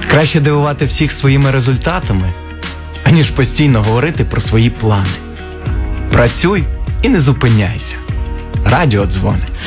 Краще дивувати всіх своїми результатами, аніж постійно говорити про свої плани. Працюй і не зупиняйся. Радіодзвони.